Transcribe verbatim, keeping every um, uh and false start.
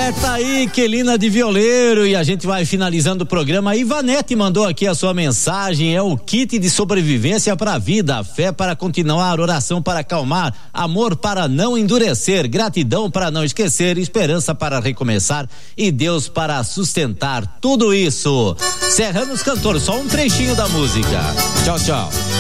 É, tá aí, Quelina de Violeiro, e a gente vai finalizando o programa. A Ivanete mandou aqui a sua mensagem, é o kit de sobrevivência para a vida, fé para continuar, oração para acalmar, amor para não endurecer, gratidão para não esquecer, esperança para recomeçar e Deus para sustentar tudo isso. Serranos Cantores, só um trechinho da música. Tchau, tchau.